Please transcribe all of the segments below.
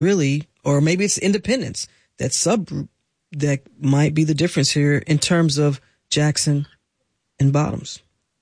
really, or maybe it's independents, that subgroup that might be the difference here in terms of Jackson and Bottoms.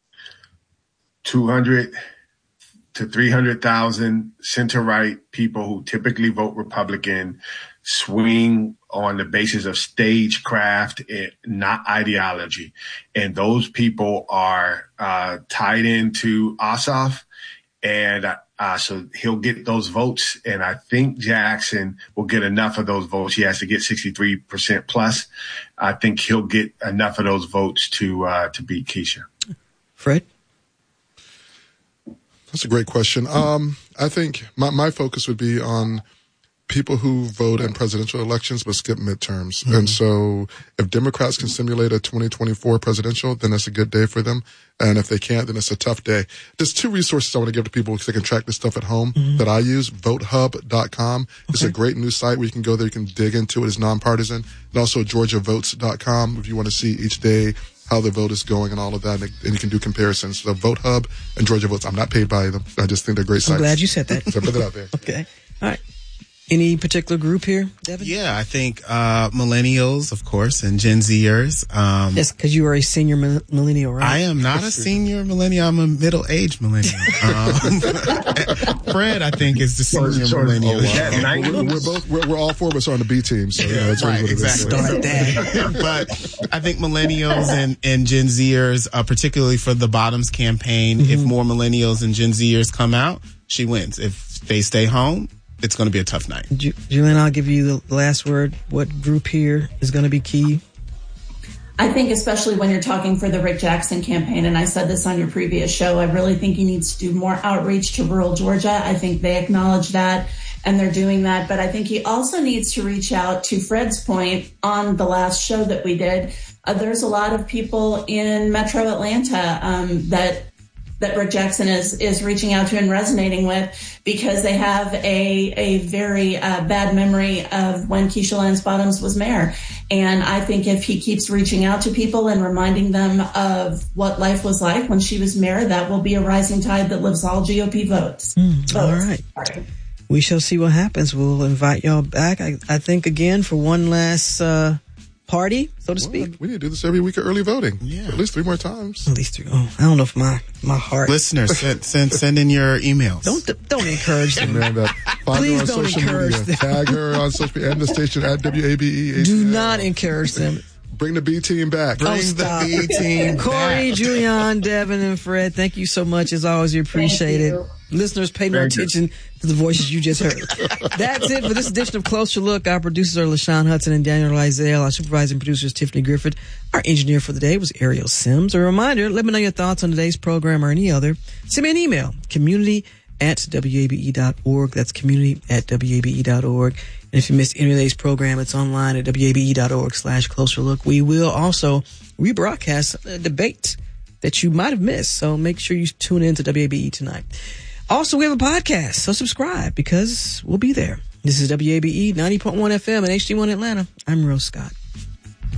200 to 300,000 center-right people who typically vote Republican swing on the basis of stagecraft, not ideology. And those people are tied into Ossoff, and so he'll get those votes. And I think Jackson will get enough of those votes. He has to get 63% plus. I think he'll get enough of those votes to beat Keisha. Fred? That's a great question. I think my focus would be on people who vote in presidential elections but skip midterms. Mm-hmm. And so if Democrats can simulate a 2024 presidential, then that's a good day for them. And if they can't, then it's a tough day. There's two resources I want to give to people because they can track this stuff at home that I use. VoteHub.com. It's a great news site where you can go there, you can dig into it. It's nonpartisan. And also GeorgiaVotes.com if you want to see each day how the vote is going and all of that, and you can do comparisons. So VoteHub and Georgia Votes. I'm not paid by them. I just think they're great sites. I'm glad you said that. So put that out there. Okay. All right. Any particular group here, Devin? Yeah, I think millennials, of course, and Gen Zers. Yes, because you are a senior millennial, right? I am not a senior millennial. I'm a middle-aged millennial. Fred, I think, is the senior millennial. Oh, wow. We're all four of us on the B team, so that's right, exactly. Start that. But I think millennials and Gen Zers, particularly for the Bottoms campaign, if more millennials and Gen Zers come out, she wins. If they stay home, it's going to be a tough night. Julian, I'll give you the last word. What group here is going to be key? I think especially when you're talking for the Rick Jackson campaign, and I said this on your previous show, I really think he needs to do more outreach to rural Georgia. I think they acknowledge that, and they're doing that. But I think he also needs to reach out, to Fred's point on the last show that we did. There's a lot of people in Metro Atlanta that Rick Jackson is reaching out to and resonating with because they have a very bad memory of when Keisha Lance Bottoms was mayor. And I think if he keeps reaching out to people and reminding them of what life was like when she was mayor, that will be a rising tide that lifts all GOP votes. All right. Sorry. We shall see what happens. We'll invite y'all back, I think, again, for one last party, so to speak. We need to do this every week of early voting. Yeah. At least 3 more times. At least 3. Oh, I don't know if my heart. Listeners, send in your emails. Don't encourage them. Please don't encourage them. Tag her on social media and the station at WABE. Do not encourage them. Bring the B team back. Bring the B team back. Corey, Julian, Devin, and Fred, thank you so much. As always, we appreciate it. Listeners, pay no attention to the voices you just heard. That's it for this edition of Closer Look. Our producers are LaShawn Hudson and Daniel Lizelle. Our supervising producer is Tiffany Griffith. Our engineer for the day was Ariel Sims. A reminder, let me know your thoughts on today's program or any other. Send me an email, community@wabe.org. That's community@wabe.org. And if you missed any of today's program, it's online at wabe.org/Closer Look. We will also rebroadcast a debate that you might have missed. So make sure you tune in to WABE tonight. Also, we have a podcast, so subscribe because we'll be there. This is WABE 90.1 FM and HD1 Atlanta. I'm Rose Scott.